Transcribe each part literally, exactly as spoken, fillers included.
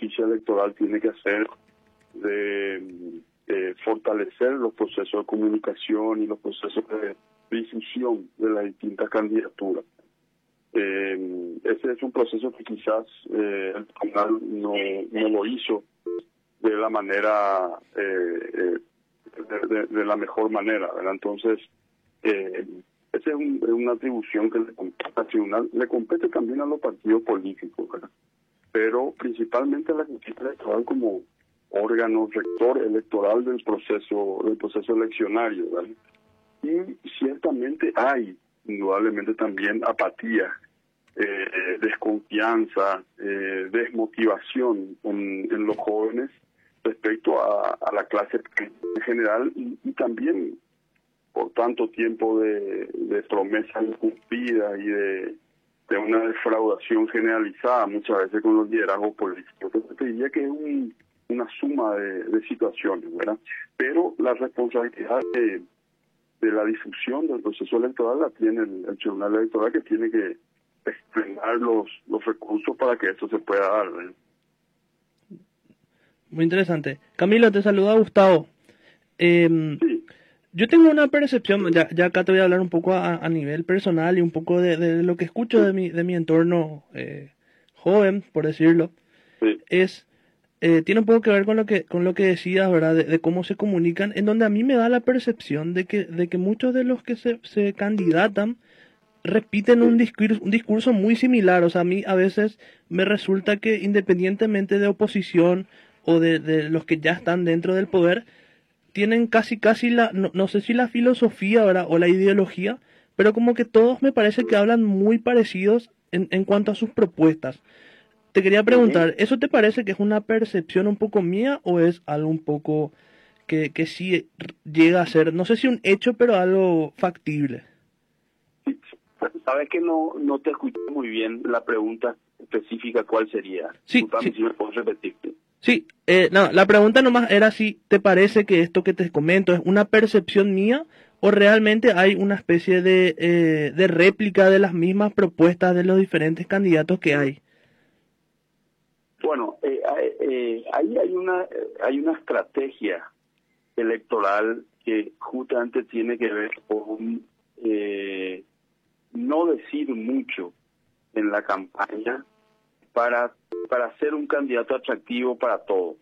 justicia electoral tiene que hacer de, de fortalecer los procesos de comunicación y los procesos de difusión de las distintas candidaturas. Eh, ese es un proceso que quizás eh, el tribunal no, no lo hizo de la manera, eh, eh, de, de, de la mejor manera, ¿verdad? Entonces, eh, esa es, un, es una atribución que le compete al tribunal, le compete también a los partidos políticos, ¿verdad? Pero principalmente a la justicia electoral como órgano rector electoral del proceso, del proceso eleccionario, ¿verdad? Y ciertamente hay, indudablemente también, apatía, eh, desconfianza, eh, desmotivación en, en los jóvenes respecto a, a la clase en general y, y también por tanto tiempo de, de promesas incumplidas y de, de una defraudación generalizada muchas veces con los liderazgos políticos. Entonces te diría que es un, una suma de, de situaciones, ¿verdad? Pero la responsabilidad de, de la difusión del proceso electoral la tiene el, el Tribunal Electoral, que tiene que extender los, los recursos para que eso se pueda dar, ¿verdad? Muy interesante. Camilo, te saluda Gustavo. Eh, sí. Yo tengo una percepción, ya, ya acá te voy a hablar un poco a, a nivel personal y un poco de, de lo que escucho de mi, de mi entorno eh, joven, por decirlo. Sí. Es, eh, tiene un poco que ver con lo que, con lo que decías, ¿verdad? De, de cómo se comunican, en donde a mí me da la percepción de que, de que muchos de los que se, se candidatan repiten un discurso, un discurso muy similar. O sea, a mí a veces me resulta que independientemente de oposición o de, de los que ya están dentro del poder, tienen casi casi la, no, no sé si la filosofía, ¿verdad? O la ideología, pero como que todos me parece que hablan muy parecidos en, en cuanto a sus propuestas. Te quería preguntar, ¿eso te parece que es una percepción un poco mía o es algo un poco que, que sí llega a ser, no sé si un hecho, pero algo factible? Sabes que no no te escuché muy bien la pregunta específica, ¿cuál sería? Sí, Disculpame sí. si me puedes repetirte. Sí, eh, no, la pregunta nomás era si te parece que esto que te comento es una percepción mía o realmente hay una especie de, eh, de réplica de las mismas propuestas de los diferentes candidatos que hay. Bueno, eh, eh, ahí hay una hay una estrategia electoral que justamente tiene que ver con eh, no decir mucho en la campaña para para ser un candidato atractivo para todos.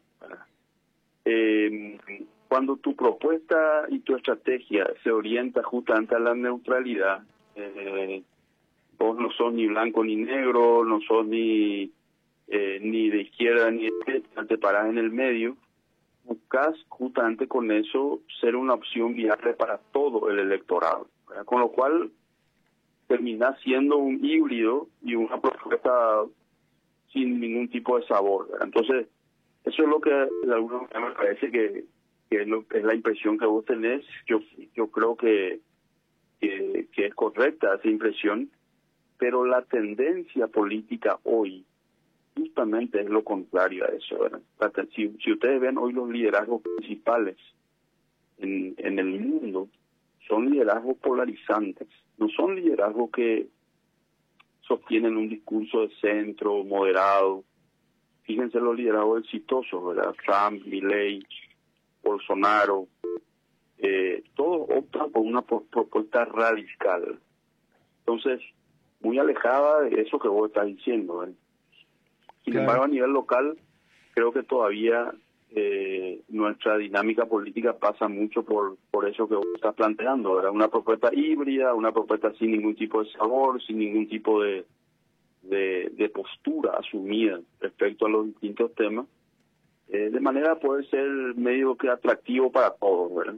Eh, cuando tu propuesta y tu estrategia se orienta justamente a la neutralidad, eh, vos no sos ni blanco ni negro, no sos ni eh, ni de izquierda ni de derecha, te parás en el medio, buscas justamente con eso ser una opción viable para todo el electorado, ¿verdad? Con lo cual terminás siendo un híbrido y una propuesta sin ningún tipo de sabor, ¿verdad? Entonces, eso es lo que de alguna manera me parece que, que es, lo, es la impresión que vos tenés. Yo yo creo que, que, que es correcta esa impresión, pero la tendencia política hoy justamente es lo contrario a eso, ¿verdad? Si, si ustedes ven hoy los liderazgos principales en, en el mundo, son liderazgos polarizantes, no son liderazgos que sostienen un discurso de centro, moderado. Fíjense los liderazgos exitosos, ¿verdad? Trump, Milley, Bolsonaro, eh, todos optan por una por, propuesta radical. Entonces, muy alejada de eso que vos estás diciendo, ¿verdad? Sin Claro. embargo, a nivel local, creo que todavía eh, nuestra dinámica política pasa mucho por por eso que vos estás planteando, ¿verdad? Una propuesta híbrida, una propuesta sin ningún tipo de sabor, sin ningún tipo de de, de postura asumida respecto a los distintos temas, eh, de manera a poder ser medio que atractivo para todos, ¿verdad?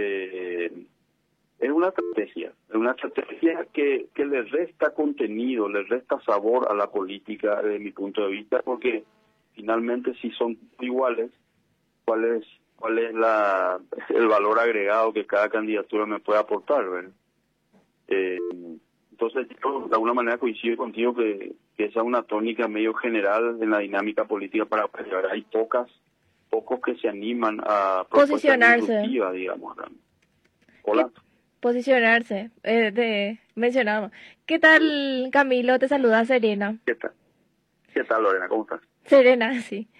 Eh, es una estrategia, es una estrategia que, que le resta contenido, le resta sabor a la política desde mi punto de vista, porque finalmente si son iguales, ¿cuál es cuál es la el valor agregado que cada candidatura me puede aportar, ¿verdad? Eh, entonces yo de alguna manera coincido contigo que, que esa es una tónica medio general en la dinámica política para pelear. Hay pocas, pocos que se animan a posicionarse, disruptivas, digamos, ¿verdad? Hola. Posicionarse, eh, de, mencionamos. ¿Qué tal, Camilo? Te saluda Serena. ¿Qué tal? ¿Qué tal, Lorena? ¿Cómo estás? Serena, sí.